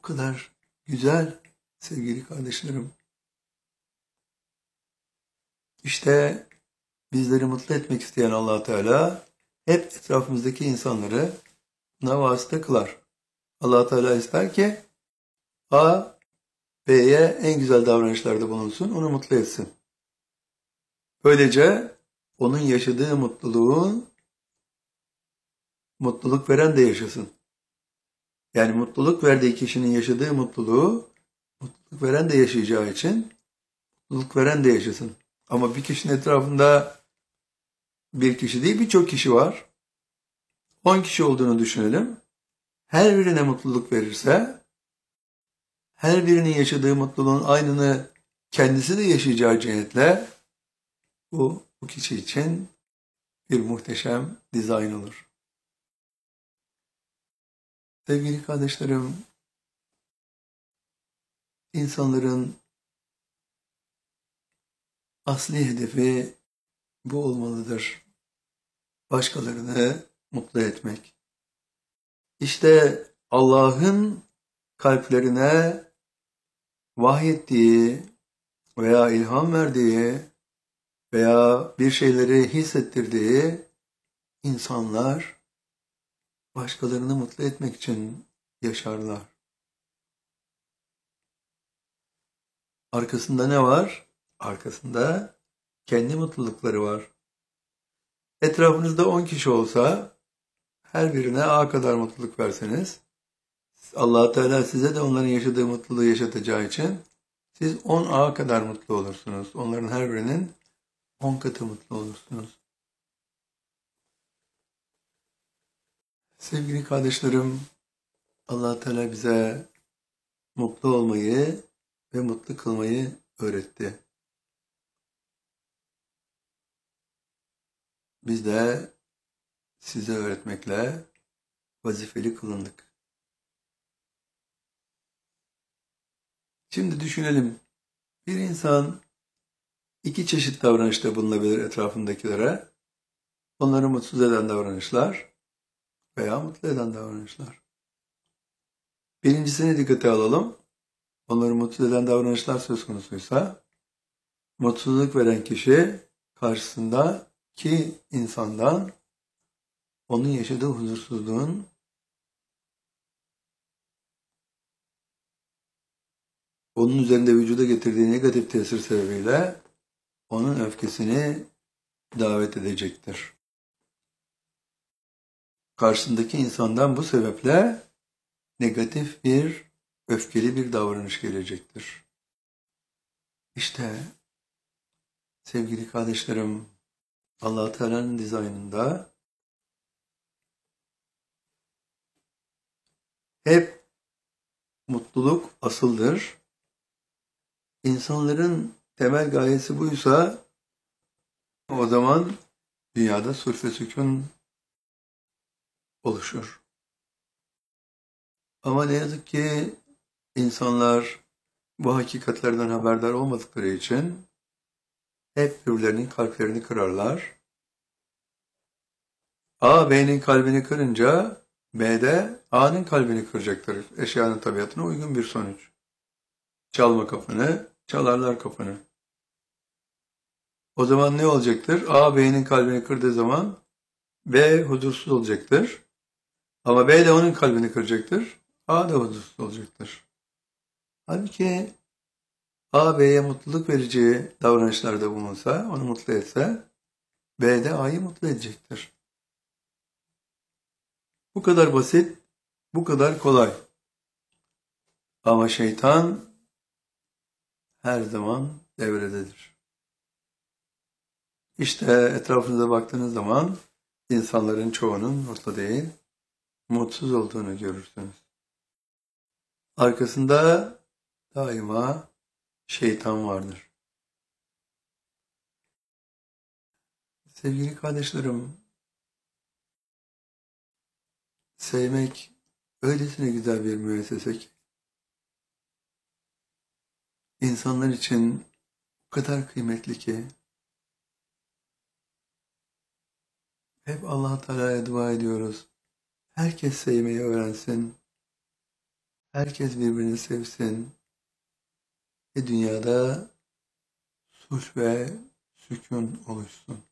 o kadar güzel sevgili kardeşlerim. İşte bizleri mutlu etmek isteyen Allah Teala hep etrafımızdaki insanları buna vasıta kılar. Allah Teala ister ki A, B'ye en güzel davranışlarda bulunsun, onu mutlu etsin. Böylece onun yaşadığı mutluluğu mutluluk veren de yaşasın. Yani mutluluk verdiği kişinin yaşadığı mutluluğu mutluluk veren de yaşayacağı için mutluluk veren de yaşasın. Ama bir kişinin etrafında bir kişi değil birçok kişi var. 10 kişi olduğunu düşünelim. Her birine mutluluk verirse, her birinin yaşadığı mutluluğun aynını kendisi de yaşayacağı cihetle bu kişi için bir muhteşem dizayn olur. Sevgili kardeşlerim, insanların asli hedefi bu olmalıdır. Başkalarını mutlu etmek. İşte Allah'ın kalplerine vahyettiği veya ilham verdiği veya bir şeyleri hissettirdiği insanlar başkalarını mutlu etmek için yaşarlar. Arkasında ne var? Arkasında kendi mutlulukları var. Etrafınızda 10 kişi olsa her birine A kadar mutluluk verseniz Allah Teala size de onların yaşadığı mutluluğu yaşatacağı için siz 10A kadar mutlu olursunuz. Onların her birinin 10 katı mutlu olursunuz. Sevgili kardeşlerim, Allah Teala bize mutlu olmayı ve mutlu kılmayı öğretti. Biz de size öğretmekle vazifeli kılındık. Şimdi düşünelim. Bir insan iki çeşit davranışta bulunabilir etrafındakilere. Onları mutsuz eden davranışlar veya mutlu eden davranışlar. Birincisini dikkate alalım. Onları mutsuz eden davranışlar söz konusuysa, mutsuzluk veren kişi karşısındaki insandan onun yaşadığı huzursuzluğun onun üzerinde vücuda getirdiği negatif tesir sebebiyle onun öfkesini davet edecektir. Karşısındaki insandan bu sebeple negatif öfkeli bir davranış gelecektir. İşte sevgili kardeşlerim, Allah Teala'nın dizaynında hep mutluluk asıldır. İnsanların temel gayesi buysa o zaman dünyada sulh ve sükun oluşur. Ama ne yazık ki insanlar bu hakikatlerden haberdar olmadıkları için hep birbirlerinin kalplerini kırarlar. A, B'nin kalbini kırınca B de A'nın kalbini kıracaktır. Eşyanın tabiatına uygun bir sonuç. Çalma kapını, çalarlar kapını. O zaman ne olacaktır? A, B'nin kalbini kırdığı zaman B huzursuz olacaktır. Ama B de onun kalbini kıracaktır. A da huzursuz olacaktır. Halbuki A, B'ye mutluluk verici davranışlarda bulunsa, onu mutlu etse, B de A'yı mutlu edecektir. Bu kadar basit, bu kadar kolay. Ama şeytan her zaman devrededir. İşte etrafınıza baktığınız zaman insanların çoğunun mutlu değil, mutsuz olduğunu görürsünüz. Arkasında daima şeytan vardır. Sevgili kardeşlerim, sevmek öylesine güzel bir müessese ki, insanlar için o kadar kıymetli ki, hep Allah Teala'ya dua ediyoruz. Herkes sevmeyi öğrensin. Herkes birbirini sevsin ve dünyada sulh ve sükun oluşsun.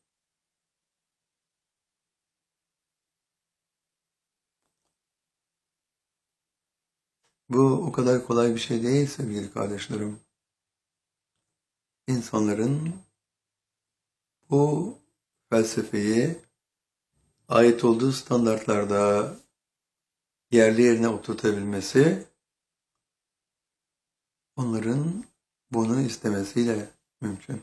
Bu o kadar kolay bir şey değil sevgili kardeşlerim. İnsanların bu felsefeyi ait olduğu standartlarda yerli yerine oturtabilmesi, onların bunu istemesiyle mümkün.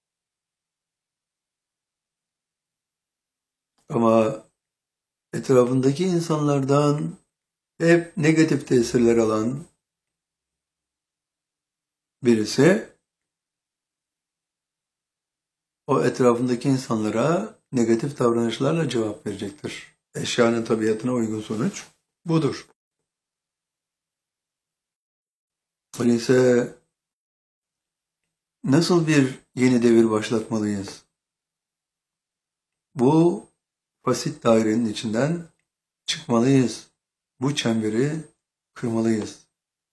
Ama etrafındaki insanlardan hep negatif tesirler alan birisi, o etrafındaki insanlara negatif davranışlarla cevap verecektir. Eşyanın tabiatına uygun sonuç budur. Öyleyse nasıl bir yeni devir başlatmalıyız? Bu basit dairenin içinden çıkmalıyız. Bu çemberi kırmalıyız.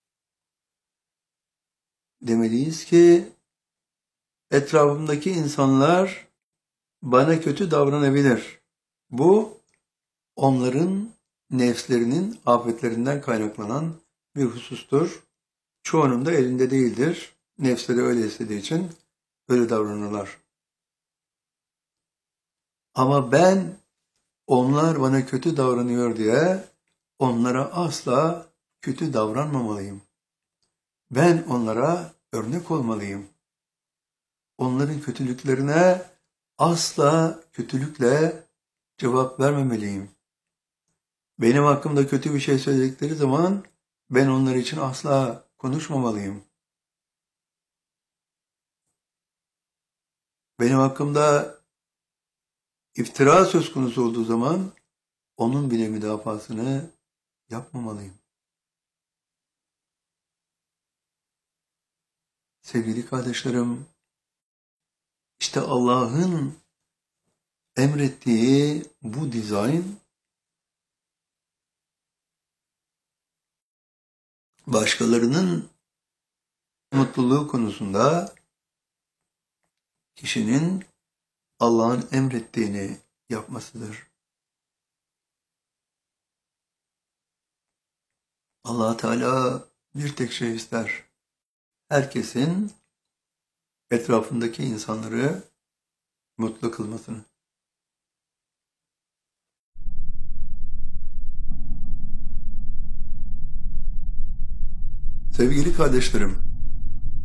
Demeliyiz ki etrafımdaki insanlar bana kötü davranabilir. Bu onların nefslerinin afetlerinden kaynaklanan bir husustur. Çoğunun da elinde değildir. Nefsleri öyle istediği için öyle davranırlar. Ama ben onlar bana kötü davranıyor diye onlara asla kötü davranmamalıyım. Ben onlara örnek olmalıyım. Onların kötülüklerine asla kötülükle cevap vermemeliyim. Benim hakkımda kötü bir şey söyledikleri zaman ben onlar için asla konuşmamalıyım. Benim hakkımda iftira söz konusu olduğu zaman onun bile müdafasını yapmamalıyım. Sevgili kardeşlerim, işte Allah'ın emrettiği bu dizayn başkalarının mutluluğu konusunda kişinin Allah'ın emrettiğini yapmasıdır. Allah Teala bir tek şey ister. Herkesin etrafındaki insanları mutlu kılmasını. Sevgili kardeşlerim,